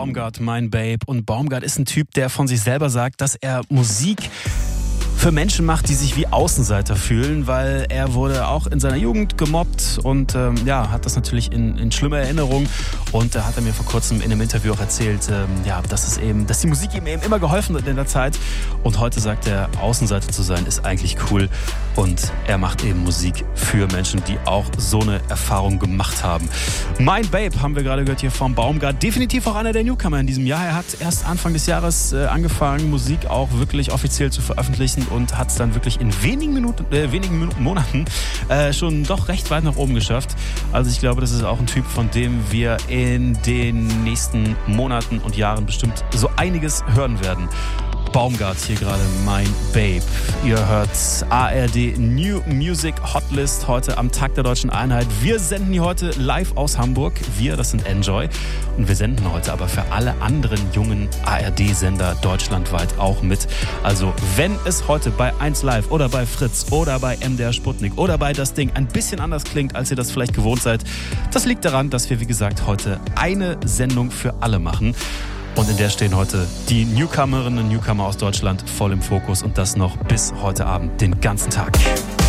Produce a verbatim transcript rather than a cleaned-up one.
Baumgart, mein Babe. Und Baumgart ist ein Typ, der von sich selber sagt, dass er Musik für Menschen macht, die sich wie Außenseiter fühlen, weil er wurde auch in seiner Jugend gemobbt und ähm, ja, hat das natürlich in, in schlimme Erinnerung. Und da hat er mir vor kurzem in einem Interview auch erzählt, ähm, ja, dass es eben, dass die Musik ihm eben immer geholfen hat in der Zeit. Und heute sagt er, Außenseiter zu sein ist eigentlich cool. Und er macht eben Musik für Menschen, die auch so eine Erfahrung gemacht haben. Mein Babe haben wir gerade gehört hier vom Baumgart. Definitiv auch einer der Newcomer in diesem Jahr. Er hat erst Anfang des Jahres äh, angefangen, Musik auch wirklich offiziell zu veröffentlichen und hat es dann wirklich in wenigen Minuten, äh, wenigen Minuten, Monaten äh, schon doch recht weit nach oben geschafft. Also ich glaube, das ist auch ein Typ, von dem wir in den nächsten Monaten und Jahren bestimmt so einiges hören werden. Baumgart hier gerade, mein Babe. Ihr hört A R D New Music Hotlist heute am Tag der Deutschen Einheit. Wir senden hier heute live aus Hamburg. Wir, das sind Enjoy. Und wir senden heute aber für alle anderen jungen A R D-Sender deutschlandweit auch mit. Also wenn es heute bei eins Live oder bei Fritz oder bei M D R Sputnik oder bei Das Ding ein bisschen anders klingt, als ihr das vielleicht gewohnt seid, das liegt daran, dass wir, wie gesagt, heute eine Sendung für alle machen. Und in der stehen heute die Newcomerinnen und Newcomer aus Deutschland voll im Fokus und das noch bis heute Abend, den ganzen Tag.